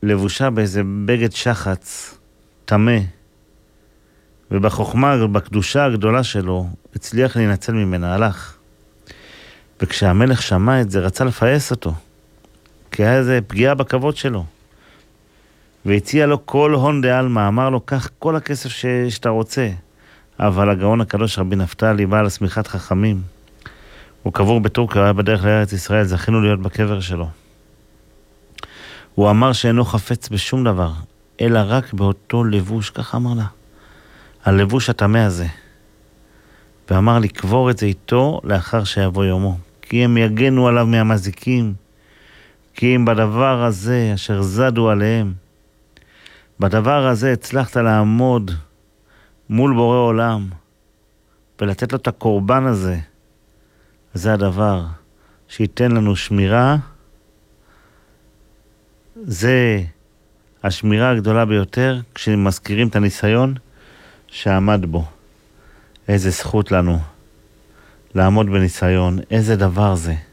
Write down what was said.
לבושה באיזה בגד שחץ, תמה, ובחוכמה, בקדושה הגדולה שלו, הצליח להינצל ממנה, הלך. וכשהמלך שמע את זה, רצה לפייס אותו, כי היה איזה פגיעה בכבוד שלו. והציע לו כל הון דעלמא, אמר לו, קח כל הכסף שאתה רוצה. אבל הגאון הקדוש רבי נפתלי בא לסמיכת חכמים. הוא קבור בטורקיה, הוא היה בדרך לארץ ישראל, זכינו להיות בקבר שלו. הוא אמר שאינו חפץ בשום דבר, אלא רק באותו לבוש, ככה אמר לה, הלבוש התמה הזה. ואמר לקבור את זה איתו לאחר שיבוא יומו. כי הם יגנו עליו מהמזיקים, כי אם בדבר הזה אשר זדו עליהם, בדבר הזה הצלחת לעמוד מול בורא עולם, ולתת לו את הקורבן הזה, זה הדבר שייתן לנו שמירה, זה השמירה הגדולה ביותר, כשמזכירים את הניסיון שעמד בו. איזה זכות לנו לעמוד בניסיון, איזה דבר זה.